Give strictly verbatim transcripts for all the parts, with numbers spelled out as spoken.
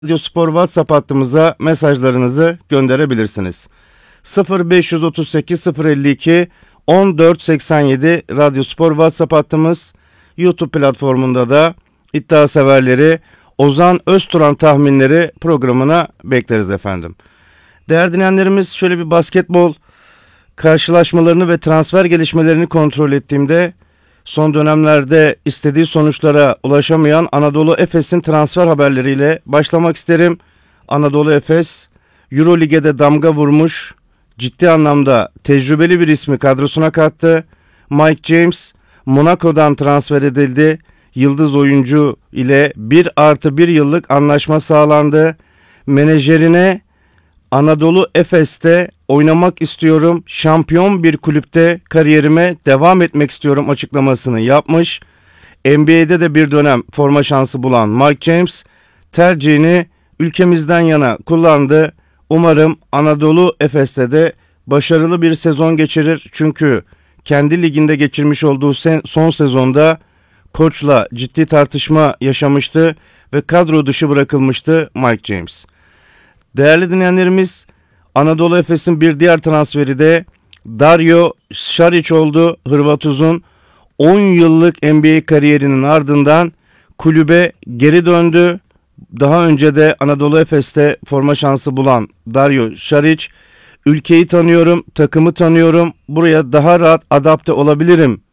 Radyo Spor WhatsApp hattımıza mesajlarınızı gönderebilirsiniz. sıfır beş otuz sekiz sıfır elli iki on dört seksen yedi Radyo Spor WhatsApp hattımız. YouTube platformunda da iddia severleri Ozan Özturan tahminleri programına bekleriz efendim. Değerli dinleyenlerimiz, şöyle bir basketbol karşılaşmalarını ve transfer gelişmelerini kontrol ettiğimde son dönemlerde istediği sonuçlara ulaşamayan Anadolu Efes'in transfer haberleriyle başlamak isterim. Anadolu Efes, Euroleague'de damga vurmuş, ciddi anlamda tecrübeli bir ismi kadrosuna kattı. Mike James, Monaco'dan transfer edildi. Yıldız oyuncu ile bir artı bir yıllık anlaşma sağlandı. Menajerine Anadolu Efes'te oynamak istiyorum, şampiyon bir kulüpte kariyerime devam etmek istiyorum açıklamasını yapmış. N B A'de de bir dönem forma şansı bulan Mike James tercihini ülkemizden yana kullandı. Umarım Anadolu Efes'te de başarılı bir sezon geçirir. Çünkü kendi liginde geçirmiş olduğu sen, son sezonda koçla ciddi tartışma yaşamıştı ve kadro dışı bırakılmıştı Mike James. Değerli dinleyenlerimiz, Anadolu Efes'in bir diğer transferi de Dario Saric oldu. Hırvat uzun on yıllık N B A kariyerinin ardından kulübe geri döndü. Daha önce de Anadolu Efes'te forma şansı bulan Dario Saric, ülkeyi tanıyorum, takımı tanıyorum, buraya daha rahat adapte olabilirim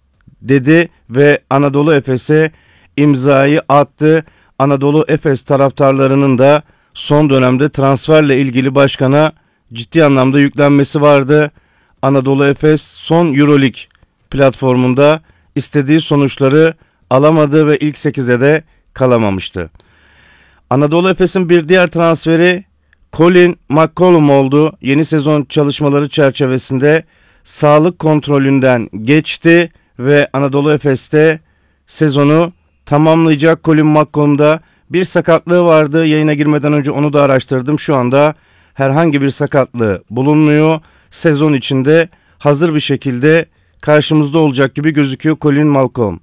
dedi ve Anadolu Efes'e imzayı attı. Anadolu Efes taraftarlarının da son dönemde transferle ilgili başkana ciddi anlamda yüklenmesi vardı. Anadolu Efes son Euroleague platformunda istediği sonuçları alamadı ve ilk sekize de kalamamıştı. Anadolu Efes'in bir diğer transferi Colin McCollum oldu. Yeni sezon çalışmaları çerçevesinde sağlık kontrolünden geçti ve Anadolu Efes'te sezonu tamamlayacak. Colin McCollum'da bir sakatlığı vardı. Yayına girmeden önce onu da araştırdım. Şu anda herhangi bir sakatlığı bulunmuyor. Sezon içinde hazır bir şekilde karşımızda olacak gibi gözüküyor Colin McCollum.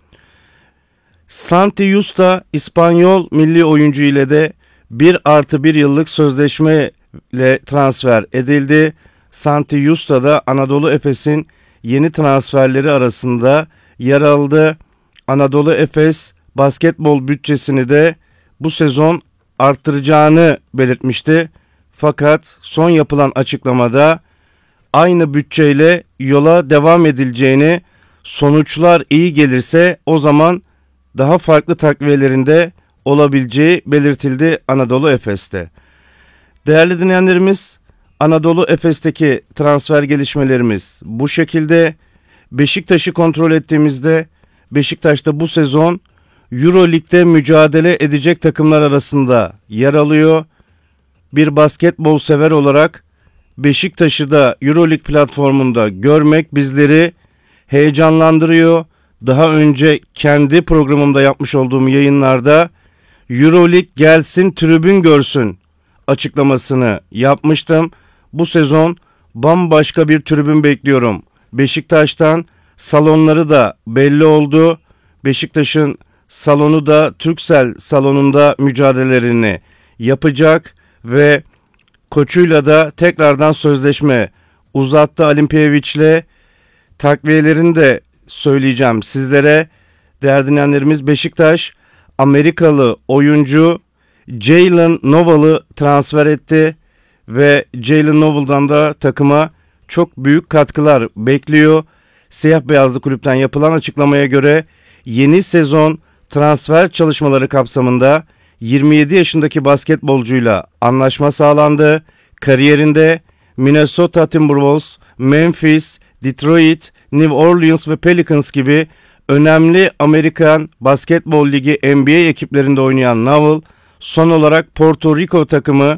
Santi Justa İspanyol milli oyuncu ile de bir artı bir yıllık sözleşme ile transfer edildi. Santi Justa da Anadolu Efes'in yeni transferleri arasında yer aldı. Anadolu Efes basketbol bütçesini de bu sezon arttıracağını belirtmişti. Fakat son yapılan açıklamada aynı bütçeyle yola devam edileceğini, sonuçlar iyi gelirse o zaman daha farklı takviyelerinde olabileceği belirtildi Anadolu Efes'te. Değerli dinleyenlerimiz, Anadolu Efes'teki transfer gelişmelerimiz bu şekilde. Beşiktaş'ı kontrol ettiğimizde Beşiktaş'ta bu sezon Euroleague'de mücadele edecek takımlar arasında yer alıyor. Bir basketbol sever olarak Beşiktaş'ı da Euroleague platformunda görmek bizleri heyecanlandırıyor. Daha önce kendi programımda yapmış olduğum yayınlarda Euroleague gelsin tribün görsün açıklamasını yapmıştım. Bu sezon bambaşka bir tribün bekliyorum Beşiktaş'tan. Salonları da belli oldu. Beşiktaş'ın salonu da Turkcell salonunda mücadelelerini yapacak ve koçuyla da tekrardan sözleşme uzattı Alimpiyevic'le. Takviyelerini de söyleyeceğim sizlere. Değerli dinleyenlerimiz, Beşiktaş Amerikalı oyuncu Jalen Novel'ı transfer etti ve Jalen Novel'dan da takıma çok büyük katkılar bekliyor. Siyah beyazlı kulüpten yapılan açıklamaya göre yeni sezon transfer çalışmaları kapsamında yirmi yedi yaşındaki basketbolcuyla anlaşma sağlandı. Kariyerinde Minnesota Timberwolves, Memphis, Detroit, New Orleans ve Pelicans gibi önemli Amerikan Basketbol Ligi N B A ekiplerinde oynayan Novel, son olarak Porto Rico takımı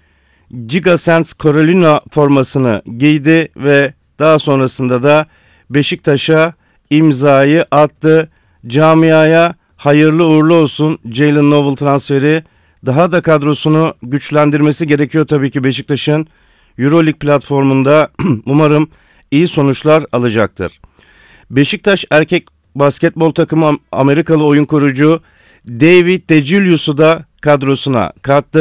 Giga Sands Carolina formasını giydi ve daha sonrasında da Beşiktaş'a imzayı attı. Camiaya hayırlı uğurlu olsun Jalen Novel transferi. Daha da kadrosunu güçlendirmesi gerekiyor tabii ki Beşiktaş'ın. Euroleague platformunda umarım iyi sonuçlar alacaktır. Beşiktaş erkek basketbol takımı Amerikalı oyun kurucu David DeJulius'u da kadrosuna kattı.